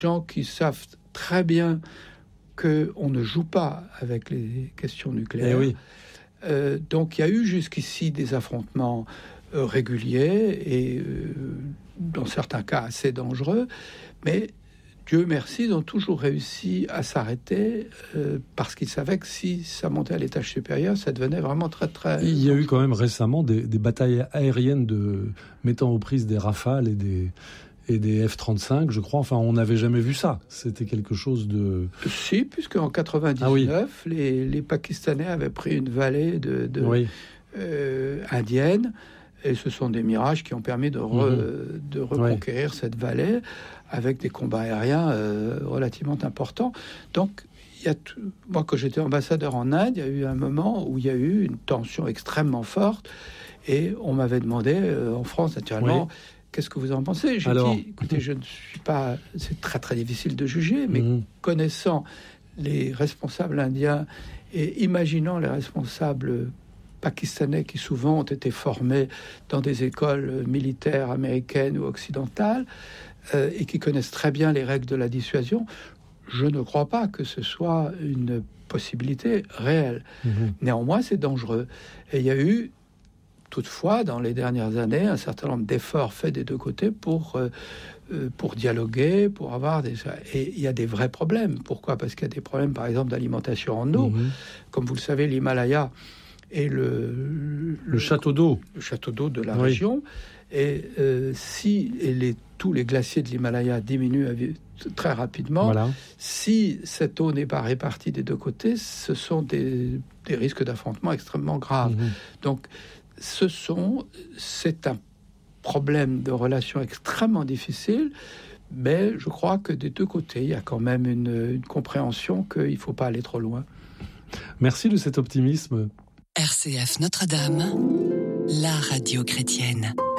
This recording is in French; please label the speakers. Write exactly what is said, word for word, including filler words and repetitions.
Speaker 1: gens qui savent très bien qu'on ne joue pas avec les questions nucléaires.
Speaker 2: Eh oui.
Speaker 1: Euh, donc il y a eu jusqu'ici des affrontements euh, réguliers et euh, dans certains cas assez dangereux, mais Dieu merci, ils ont toujours réussi à s'arrêter euh, parce qu'ils savaient que si ça montait à l'étage supérieur, ça devenait vraiment très très...
Speaker 2: Il y a eu quand même récemment des, des batailles aériennes de, mettant aux prises des Rafales et des, et des F trente-cinq, je crois. Enfin, on n'avait jamais vu ça. C'était quelque chose de...
Speaker 1: Si, puisqu'en quatre-vingt-dix-neuf, ah oui. les, les Pakistanais avaient pris une vallée de, de, oui. euh, indienne, et ce sont des mirages qui ont permis de, re, mmh. de reconquérir oui. cette vallée avec des combats aériens euh, relativement importants. Donc, il y a tout... moi, quand j'étais ambassadeur en Inde, il y a eu un moment où il y a eu une tension extrêmement forte, et on m'avait demandé, euh, en France, naturellement, oui. qu'est-ce que vous en pensez ? J'ai Alors... dit, écoutez, je ne suis pas... C'est très, très difficile de juger, mais mmh. connaissant les responsables indiens et imaginant les responsables pakistanais qui souvent ont été formés dans des écoles militaires américaines ou occidentales euh, et qui connaissent très bien les règles de la dissuasion, je ne crois pas que ce soit une possibilité réelle. Mmh. Néanmoins, c'est dangereux. Et il y a eu toutefois, dans les dernières années, un certain nombre d'efforts faits des deux côtés pour, euh, pour dialoguer, pour avoir des... Et il y a des vrais problèmes. Pourquoi ? Parce qu'il y a des problèmes, par exemple, d'alimentation en eau. Mmh. Comme vous le savez, l'Himalaya est le...
Speaker 2: Le, le château d'eau.
Speaker 1: Le château d'eau de la
Speaker 2: oui.
Speaker 1: région. Et euh, si et les, tous les glaciers de l'Himalaya diminuent très rapidement, voilà. si cette eau n'est pas répartie des deux côtés, ce sont des, des risques d'affrontement extrêmement graves. Mmh. Donc, ce sont, c'est un problème de relations extrêmement difficile, mais je crois que des deux côtés, il y a quand même une, une compréhension qu'il ne faut pas aller trop loin.
Speaker 2: Merci de cet optimisme.
Speaker 3: R C F Notre-Dame, la radio chrétienne.